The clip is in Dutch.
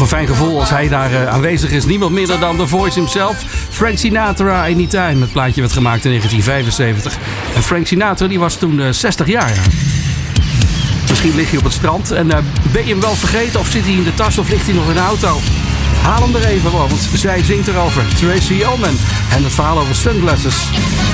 een fijn gevoel als hij daar aanwezig is. Niemand minder dan The Voice himself. Frank Sinatra, Anytime. Het plaatje werd gemaakt in 1975. En Frank Sinatra die was toen 60 jaar. Ja. Misschien lig je op het strand en ben je hem wel vergeten of zit hij in de tas of ligt hij nog in de auto? Haal hem er even, want zij zingt erover. Tracy Ullman en het verhaal over sunglasses.